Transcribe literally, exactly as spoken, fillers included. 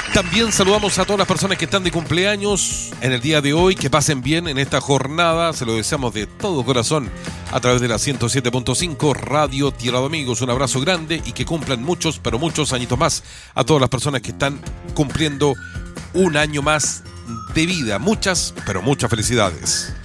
También saludamos a todas las personas que están de cumpleaños en el día de hoy, que pasen bien en esta jornada, se lo deseamos de todo corazón a través de la ciento siete punto cinco Radio Tierra de Amigos. Un abrazo grande y que cumplan muchos, pero muchos añitos más a todas las personas que están cumpliendo un año más de vida. Muchas, pero muchas felicidades.